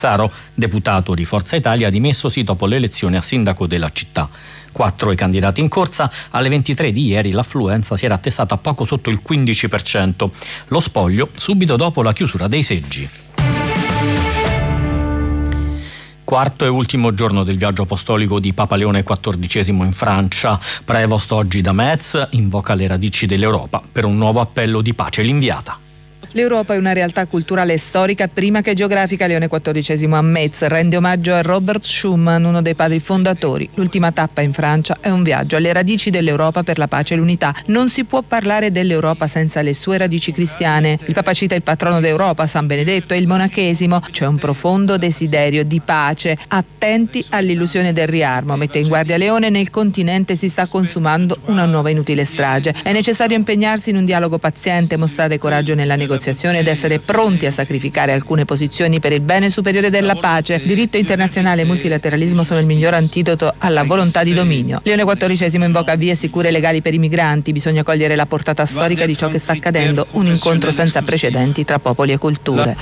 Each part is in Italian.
Saro, deputato di Forza Italia, dimessosi dopo le elezioni a sindaco della città. 4 i candidati in corsa, alle 23 di ieri l'affluenza si era attestata poco sotto il 15%. Lo spoglio subito dopo la chiusura dei seggi. Quarto e ultimo giorno del viaggio apostolico di Papa Leone XIV in Francia. Prevost oggi da Metz invoca le radici dell'Europa per un nuovo appello di pace. L'inviata. L'Europa è una realtà culturale e storica prima che geografica. Leone XIV a Metz rende omaggio a Robert Schuman, uno dei padri fondatori. L'ultima tappa in Francia è un viaggio alle radici dell'Europa per la pace e l'unità. Non si può parlare dell'Europa senza le sue radici cristiane. Il Papa cita il patrono d'Europa, San Benedetto, e il monachesimo. C'è un profondo desiderio di pace. Attenti all'illusione del riarmo, mette in guardia Leone. Nel continente si sta consumando una nuova inutile strage. È necessario impegnarsi in un dialogo paziente, mostrare coraggio nella negoziazione ed essere pronti a sacrificare alcune posizioni per il bene superiore della pace. Diritto internazionale e multilateralismo sono il miglior antidoto alla volontà di dominio. Leone XIV invoca vie sicure e legali per i migranti. Bisogna cogliere la portata storica di ciò che sta accadendo, un incontro senza precedenti tra popoli e culture.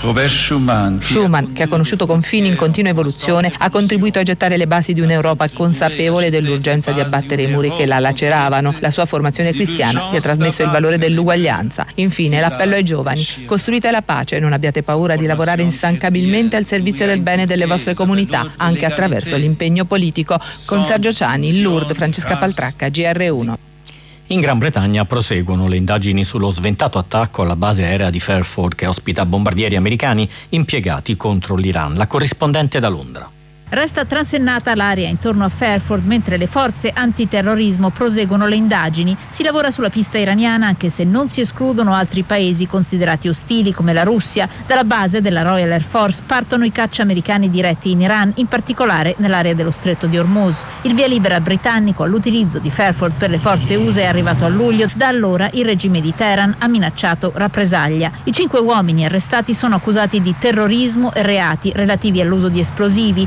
Schuman, che ha conosciuto confini in continua evoluzione, ha contribuito a gettare le basi di un'Europa consapevole dell'urgenza di abbattere i muri che la laceravano. La sua formazione cristiana gli ha trasmesso il valore dell'uguaglianza. Infine, l'appello ai giovani: costruite la pace e non abbiate paura di lavorare instancabilmente al servizio del bene delle vostre comunità, anche attraverso l'impegno politico. Con Sergio Ciani, Lourdes, Francesca Paltracca, GR1. In Gran Bretagna proseguono le indagini sullo sventato attacco alla base aerea di Fairford che ospita bombardieri americani impiegati contro l'Iran. La corrispondente da Londra. Resta transennata l'area intorno a Fairford mentre le forze antiterrorismo proseguono le indagini. Si lavora sulla pista iraniana anche se non si escludono altri paesi considerati ostili come la Russia. Dalla base della Royal Air Force partono i caccia americani diretti in Iran, in particolare nell'area dello stretto di Hormuz. Il via libera britannico all'utilizzo di Fairford per le forze USA è arrivato a luglio. Da allora il regime di Teheran ha minacciato rappresaglia. I 5 uomini arrestati sono accusati di terrorismo e reati relativi all'uso di esplosivi.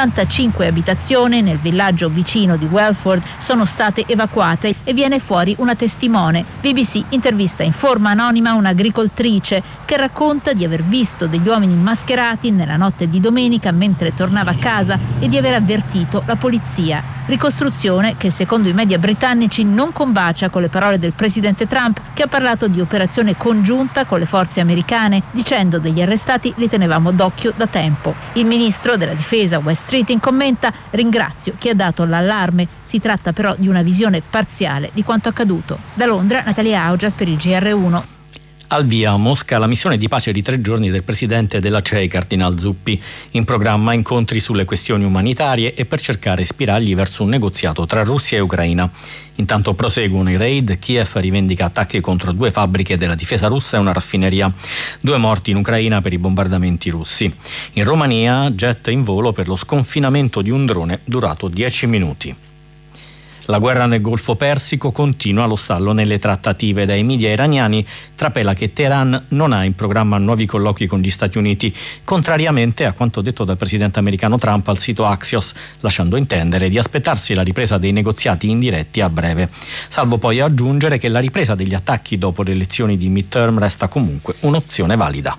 85 abitazioni nel villaggio vicino di Welford sono state evacuate e viene fuori una testimone. BBC intervista in forma anonima un'agricoltrice che racconta di aver visto degli uomini mascherati nella notte di domenica mentre tornava a casa e di aver avvertito la polizia. Ricostruzione che secondo i media britannici non combacia con le parole del presidente Trump, che ha parlato di operazione congiunta con le forze americane, dicendo: degli arrestati li tenevamo d'occhio da tempo. Il ministro della difesa West Streeting commenta: ringrazio chi ha dato l'allarme, si tratta però di una visione parziale di quanto accaduto. Da Londra, Natalia Augias per il GR1. Al via a Mosca la missione di pace di 3 giorni del presidente della CEI, Cardinal Zuppi. In programma incontri sulle questioni umanitarie e per cercare spiragli verso un negoziato tra Russia e Ucraina. Intanto proseguono i raid. Kiev rivendica attacchi contro 2 fabbriche della difesa russa e una raffineria. 2 morti in Ucraina per i bombardamenti russi. In Romania, jet in volo per lo sconfinamento di un drone durato 10 minuti. La guerra nel Golfo Persico continua, lo stallo nelle trattative. Dai media iraniani trapela che Teheran non ha in programma nuovi colloqui con gli Stati Uniti, contrariamente a quanto detto dal presidente americano Trump al sito Axios, lasciando intendere di aspettarsi la ripresa dei negoziati indiretti a breve. Salvo poi aggiungere che la ripresa degli attacchi dopo le elezioni di midterm resta comunque un'opzione valida.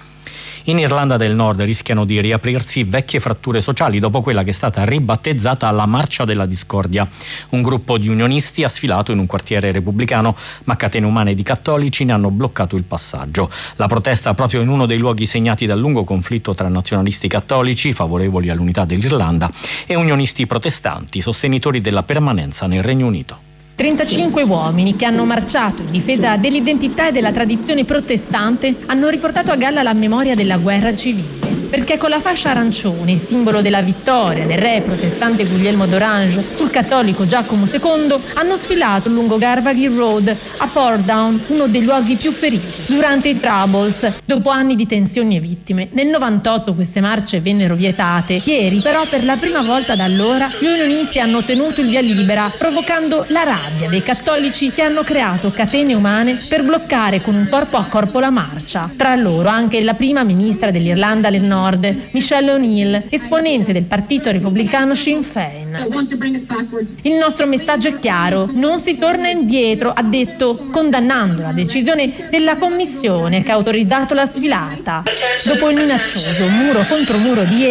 In Irlanda del Nord rischiano di riaprirsi vecchie fratture sociali dopo quella che è stata ribattezzata la Marcia della Discordia. Un gruppo di unionisti ha sfilato in un quartiere repubblicano, ma catene umane di cattolici ne hanno bloccato il passaggio. La protesta proprio in uno dei luoghi segnati dal lungo conflitto tra nazionalisti cattolici, favorevoli all'unità dell'Irlanda, e unionisti protestanti, sostenitori della permanenza nel Regno Unito. 35 uomini che hanno marciato in difesa dell'identità e della tradizione protestante hanno riportato a galla la memoria della guerra civile. Perché con la fascia arancione, simbolo della vittoria del re protestante Guglielmo d'Orange sul cattolico Giacomo II, hanno sfilato lungo Garvaghy Road a Portadown, uno dei luoghi più feriti durante i Troubles. Dopo anni di tensioni e vittime, nel 98 queste marce vennero vietate. Ieri, però, per la prima volta da allora, gli unionisti hanno ottenuto il via libera, provocando la rabbia dei cattolici che hanno creato catene umane per bloccare con un corpo a corpo la marcia. Tra loro anche la prima ministra dell'Irlanda del Nord, Nord, Michelle O'Neill, esponente del partito repubblicano Sinn Féin. Il nostro messaggio è chiaro, non si torna indietro, ha detto, condannando la decisione della commissione che ha autorizzato la sfilata. Dopo il minaccioso muro contro muro di